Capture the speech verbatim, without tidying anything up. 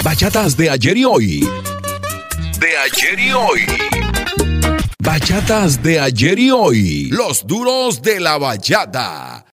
Bachatas de ayer y hoy. De ayer y hoy. Bachatas de ayer y hoy. Los duros de la bachata.